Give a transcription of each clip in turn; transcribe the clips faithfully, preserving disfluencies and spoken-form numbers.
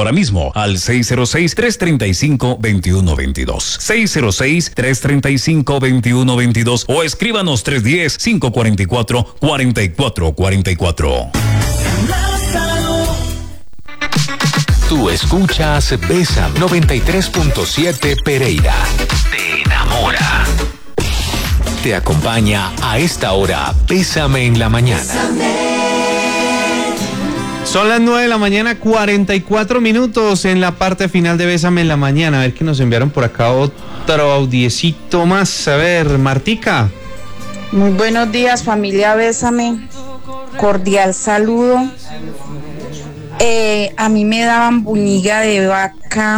ahora mismo al seis cero seis, tres tres cinco, dos uno dos dos. seis cero seis, tres tres cinco, dos uno dos dos o escríbanos tres uno cero, cinco cuatro cuatro, cuatro cuatro cuatro cuatro. Tú escuchas Bésame noventa y tres punto siete Pereira. Te enamora. Te acompaña a esta hora Bésame en la mañana. Son las nueve de la mañana, cuarenta y cuatro minutos en la parte final de Bésame en la mañana. A ver que nos enviaron por acá otro audiecito más. A ver, Martica. Muy buenos días, familia Bésame. Cordial saludo. Eh, a mí me daban buñiga de vaca.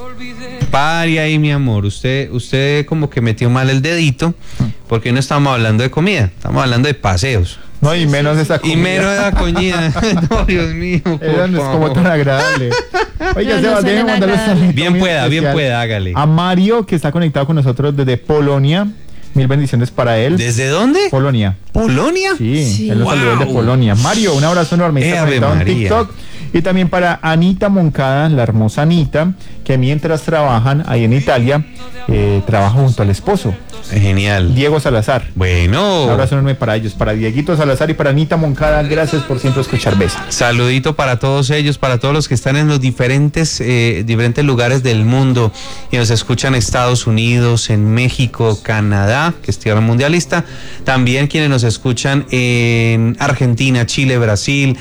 Pare ahí, mi amor. Usted, usted como que metió mal el dedito, porque no estamos hablando de comida, estamos hablando de paseos. No, y menos esa comida. Y menos esa comida. No, Dios mío. Eso no es como tan agradable. Oiga, No, Seba, no déjeme suena mandarle un agradable. saludo Bien muy pueda, bien especial pueda, hágale. a Mario, que está conectado con nosotros desde Polonia. Mil bendiciones para él. ¿Desde dónde? Polonia. ¿Polonia? Sí, Sí. él nos Wow. saluda desde Polonia. Mario, un abrazo enorme. Está Ave conectado en María. TikTok. Y también para Anita Moncada, la hermosa Anita, que mientras trabajan ahí en Italia, eh, trabaja junto al esposo, Genial. Diego Salazar. Bueno. Un abrazo enorme para ellos, para Dieguito Salazar y para Anita Moncada. Gracias por siempre escuchar Besa. Saludito para todos ellos, para todos los que están en los diferentes, eh, diferentes lugares del mundo y nos escuchan en Estados Unidos, en México, Canadá, que es tierra mundialista. También quienes nos escuchan en Argentina, Chile, Brasil,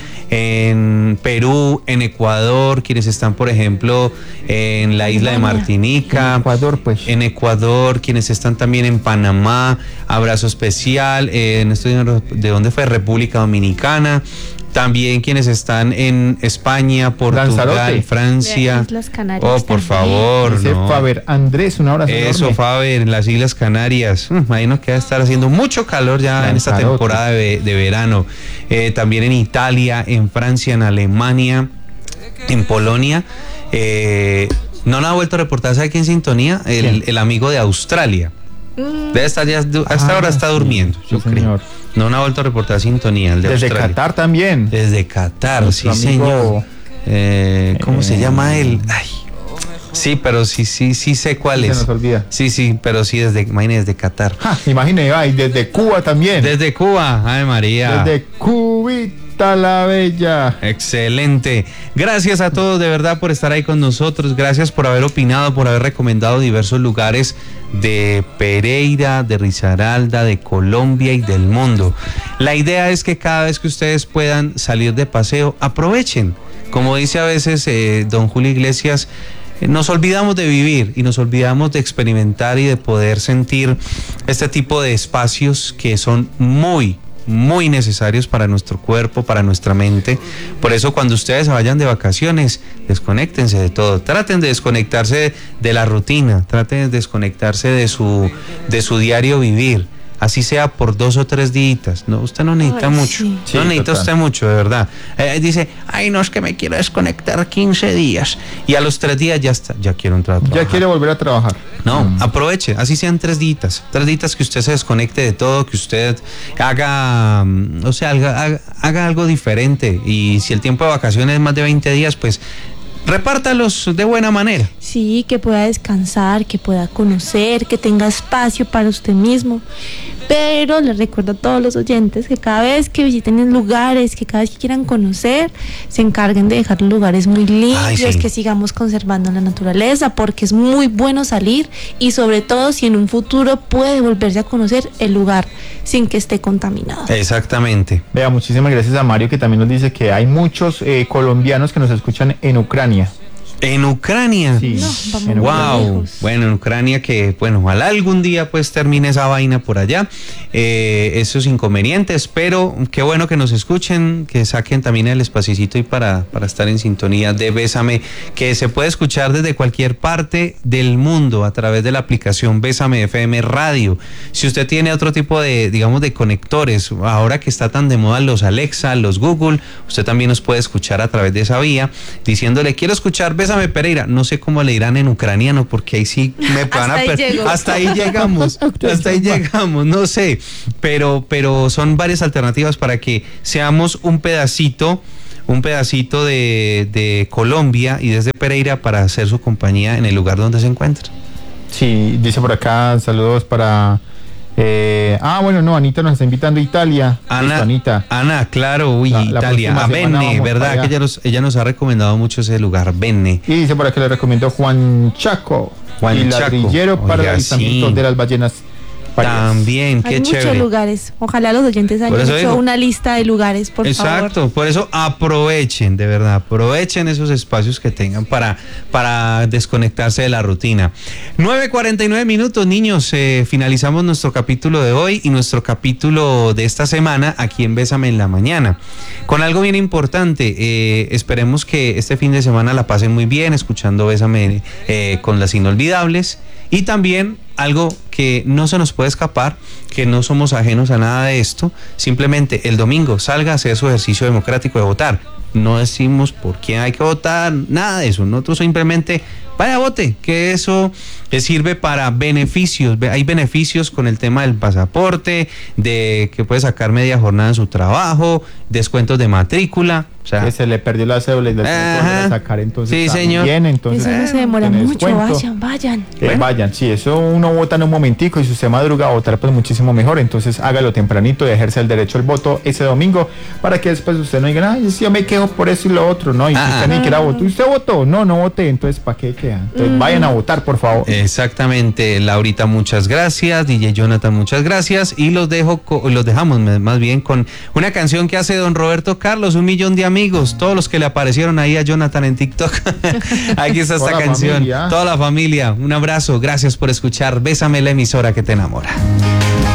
en Perú, en Ecuador, quienes están, por ejemplo, en la isla de Martinica. En Ecuador, pues. En Ecuador, quienes están también en Panamá, abrazo especial, eh, en esto de dónde fue, República Dominicana, también quienes están en España, Portugal, Lanzarote. Francia. De Islas Canarias Oh, por también. favor, Dice no. Faber Andrés, un abrazo Eso, enorme. Faber, en las Islas Canarias. Mm, ahí nos queda estar haciendo mucho calor ya en esta Lanzarote. temporada de, de verano. Eh, también en Italia, en Francia, en Alemania, en Polonia. Eh, no nos ha vuelto a reportar, ¿sabe quién en sintonía? El, ¿Quién? el amigo de Australia. Debe estar ya, a esta Ah, hora está sí, durmiendo, sí, yo creo. señor. No nos ha vuelto a reportar sintonía, el de Desde Australia. Qatar también. Desde Qatar, Nuestro sí, amigo, señor. Eh, ¿Cómo eh, se llama él? Ay. Sí, pero sí, sí, sí sé cuál Se es. nos olvida. Sí, sí, pero sí desde, imagínese, desde Qatar. Ja, imagine, ay, desde Cuba también. Desde Cuba, ay María. Desde Cubita la Bella. Excelente. Gracias a todos de verdad por estar ahí con nosotros. Gracias por haber opinado, por haber recomendado diversos lugares de Pereira, de Risaralda, de Colombia y del mundo. La idea es que cada vez que ustedes puedan salir de paseo, aprovechen. Como dice a veces eh, don Julio Iglesias, eh, nos olvidamos de vivir y nos olvidamos de experimentar y de poder sentir este tipo de espacios que son muy, muy necesarios para nuestro cuerpo, para nuestra mente. Por eso cuando ustedes vayan de vacaciones, desconéctense de todo, traten de desconectarse de la rutina, traten de desconectarse de su, de su diario vivir, así sea por dos o tres días. No, usted no necesita Ay, mucho, sí. Sí, no necesita total. usted mucho, de verdad. Eh, dice, ay no, es que me quiero desconectar quince días y a los tres días ya está, ya quiero entrar a trabajar. Ya quiere volver a trabajar. No, Mm. aproveche, así sean tres días, tres días que usted se desconecte de todo, que usted haga, mm, o sea, haga, haga- haga algo diferente. Y si el tiempo de vacaciones es más de veinte días, pues repártalos de buena manera. Sí, que pueda descansar, que pueda conocer, que tenga espacio para usted mismo. Pero les recuerdo a todos los oyentes que cada vez que visiten lugares, que cada vez que quieran conocer, se encarguen de dejar lugares muy limpios, Ay, sí. que sigamos conservando la naturaleza, porque es muy bueno salir y sobre todo si en un futuro puede volverse a conocer el lugar sin que esté contaminado. Exactamente. Vea, muchísimas gracias a Mario, que también nos dice que hay muchos eh, colombianos que nos escuchan en Ucrania. En Ucrania. Sí, No, vamos en muy Ucrania. Wow, lejos. bueno, en Ucrania que, bueno, ojalá algún día pues termine esa vaina por allá, eh, esos inconvenientes, pero qué bueno que nos escuchen, que saquen también el espacito y para, para estar en sintonía de Bésame, que se puede escuchar desde cualquier parte del mundo a través de la aplicación Bésame F M Radio. Si usted tiene otro tipo de, digamos, de conectores, ahora que está tan de moda los Alexa, los Google, usted también nos puede escuchar a través de esa vía, diciéndole, quiero escuchar Bésame Pereira. No sé cómo le dirán en ucraniano, porque ahí sí me van Hasta a ahí per- llego. hasta ahí llegamos, hasta ahí llegamos, no sé, pero, pero son varias alternativas para que seamos un pedacito, un pedacito de, de Colombia y desde Pereira para hacer su compañía en el lugar donde se encuentra. Sí, dice por acá, saludos para... Eh, ah, bueno, no, Anita nos está invitando a Italia. Ana, Listo, Anita. Ana, claro, uy, la, Italia, la a Benne, ¿verdad? Que ella nos, ella nos ha recomendado mucho ese lugar, Benne. Y dice por acá, le recomiendo Juan Chaco, Juan y Chaco. ladrillero Oiga, para el avistamiento sí. de las ballenas. También, qué Hay chévere. muchos lugares. Ojalá los oyentes hayan hecho digo, una lista de lugares, por exacto, favor. Exacto, por eso aprovechen, de verdad, aprovechen esos espacios que tengan para, para desconectarse de la rutina. nueve cuarenta y nueve minutos, niños, eh, finalizamos nuestro capítulo de hoy y nuestro capítulo de esta semana aquí en Bésame en la Mañana. Con algo bien importante, eh, esperemos que este fin de semana la pasen muy bien, escuchando Bésame eh, con las inolvidables. Y también algo que no se nos puede escapar, que no somos ajenos a nada de esto, simplemente el domingo salga a hacer su ejercicio democrático de votar. No decimos por quién hay que votar, nada de eso. Nosotros simplemente vaya, vote, que eso le sirve para beneficios. Hay beneficios con el tema del pasaporte, de que puede sacar media jornada en su trabajo, descuentos de matrícula. O sea, que se le perdió la cédula y la tiene que sacar, entonces sí, también, señor. entonces, Eso no se demora tiene mucho, descuento. vayan, vayan. Eh, Bueno. Vayan, sí, eso uno vota en un momentico y si usted madruga a votar, pues muchísimo mejor. Entonces hágalo tempranito y ejerce el derecho al voto ese domingo para que después usted no diga, ay, sí, yo me quejo por eso y lo otro, ¿no? Y Ah, si usted ni siquiera votó, ¿usted votó? No, no voté, entonces ¿para qué queda? Entonces Mm. vayan a votar, por favor. Exactamente, Laurita, muchas gracias, D J Jonathan, muchas gracias, y los dejo, co- los dejamos más bien con una canción que hace don Roberto Carlos, Un Millón de Amigos, todos los que le aparecieron ahí a Jonathan en TikTok. Aquí está esta Toda la canción, familia. toda la familia, un abrazo, gracias por escuchar, Bésame, la emisora que te enamora.